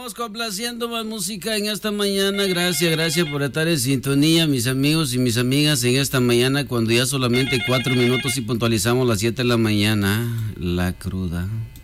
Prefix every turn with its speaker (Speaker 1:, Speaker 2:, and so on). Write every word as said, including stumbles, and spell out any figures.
Speaker 1: seguimos complaciendo más música en esta mañana. Gracias, gracias por estar en sintonía, mis amigos y mis amigas, en esta mañana, cuando ya solamente cuatro minutos y puntualizamos las siete de la mañana. La cruda.